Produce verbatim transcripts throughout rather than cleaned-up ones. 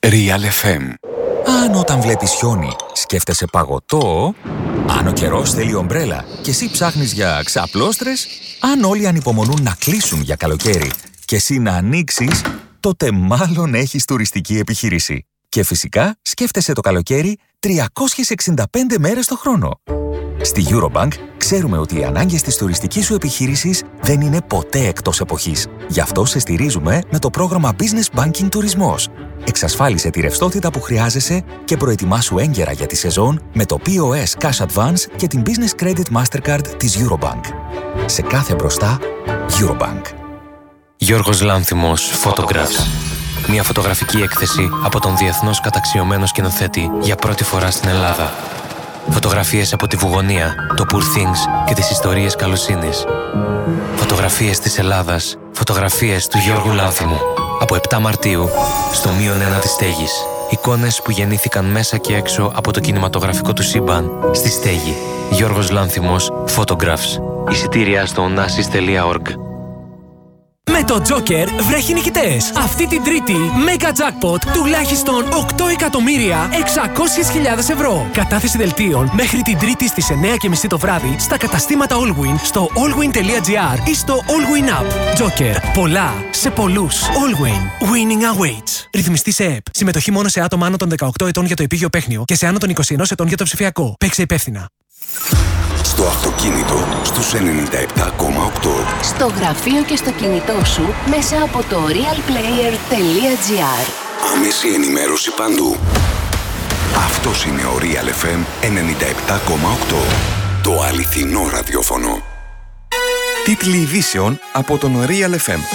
Real εφ εμ. Αν όταν βλέπεις χιόνι σκέφτεσαι παγωτό, αν ο καιρός θέλει ομπρέλα και εσύ ψάχνεις για ξαπλώστρες, αν όλοι ανυπομονούν να κλείσουν για καλοκαίρι και εσύ να ανοίξεις, τότε μάλλον έχεις τουριστική επιχείρηση. Και φυσικά σκέφτεσαι το καλοκαίρι τριακόσιες εξήντα πέντε μέρες το χρόνο. Στη Eurobank ξέρουμε ότι οι ανάγκες της τουριστικής σου επιχείρησης δεν είναι ποτέ εκτός εποχής. Γι' αυτό σε στηρίζουμε με το πρόγραμμα Business Banking Τουρισμός. Εξασφάλισε τη ρευστότητα που χρειάζεσαι και προετοιμάσου έγκαιρα για τη σεζόν με το πι ο ες Cash Advance και την Business Credit Mastercard της Eurobank. Σε κάθε μπροστά, Eurobank. Γιώργος Λάνθιμος, Photographs. Μια φωτογραφική έκθεση από τον διεθνώς καταξιωμένο σκηνοθέτη για πρώτη φορά στην Ελλάδα. Φωτογραφίες από τη Βουγωνία, το Poor Things και τις ιστορίες καλοσύνης. Φωτογραφίες της Ελλάδας, φωτογραφίες του Γιώργου Λάνθιμου. Από επτά Μαρτίου, στο μείον ένα της Στέγης. Εικόνες που γεννήθηκαν μέσα και έξω από το κινηματογραφικό του σύμπαν, στη Στέγη. Γιώργος Λάνθιμος, Photographs. Εισιτήρια στο onassis τελεία org. Με το Joker βρέχει νικητές. Αυτή την Τρίτη, Mega Jackpot τουλάχιστον οκτώ εκατομμύρια εξακόσιες χιλιάδες ευρώ. Κατάθεση δελτίων μέχρι την Τρίτη στις εννιά και μισή το βράδυ στα καταστήματα Allwyn, στο allwyn τελεία gr ή στο Allwyn App. Joker. Πολλά σε πολλούς. Allwyn. Winning awaits. Ρυθμιστή σε ΕΠ. Συμμετοχή μόνο σε άτομα άνω των δεκαοκτώ ετών για το επίγειο παίχνιο και σε άνω των είκοσι ένα ετών για το ψηφιακό. Παίξε υπεύθυνα. Στο αυτοκίνητο στους ενενήντα επτά κόμμα οκτώ. Στο γραφείο και στο κινητό σου μέσα από το realplayer τελεία gr. Άμεση ενημέρωση παντού. Αυτός είναι ο Real εφ εμ ενενήντα επτά κόμμα οκτώ. Το αληθινό ραδιόφωνο. Τίτλοι ειδήσεων από τον Real εφ εμ.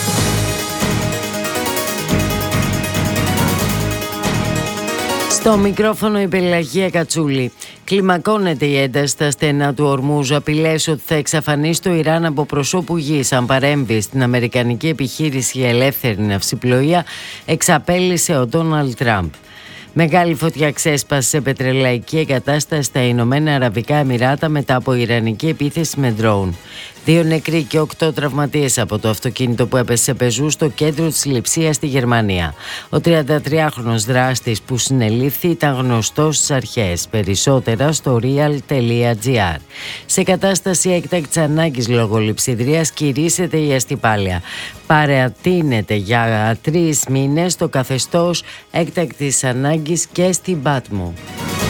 Στο μικρόφωνο η Πελαγία Κατσούλη. Κλιμακώνεται η ένταση στα στενά του Ορμούζ. Απειλές ότι θα εξαφανίσει το Ιράν από προσώπου γης αν παρέμβει στην αμερικανική επιχείρηση για ελεύθερη ναυσιπλοεία, εξαπέλυσε ο Ντόναλντ Τραμπ. Μεγάλη φωτιά ξέσπασε σε πετρελαϊκή εγκατάσταση στα Ηνωμένα Αραβικά Εμιράτα μετά από ιρανική επίθεση με ντρόουν. Δύο νεκροί και οκτώ τραυματίες από το αυτοκίνητο που έπεσε σε πεζού στο κέντρο της Λειψίας στη Γερμανία. Ο τριαντατριάχρονος δράστης που συνελήφθη ήταν γνωστός στις αρχές. Περισσότερα στο real τελεία gr. Σε κατάσταση έκτακτης ανάγκης λόγω λειψιδρίας κηρύσσεται η αστυπάλεια. Παρατείνεται για τρεις μήνες το καθεστώς έκτακτης ανάγκης και στην Πάτμο.